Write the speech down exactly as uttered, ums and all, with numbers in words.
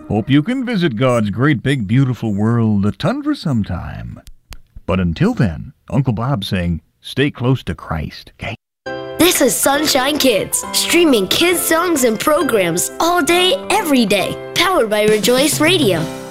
Hope you can visit God's great big beautiful world, the tundra, sometime. But until then, Uncle Bob's saying, stay close to Christ, okay? This is Sunshine Kids, streaming kids songs and programs all day, every day, powered by Rejoice Radio.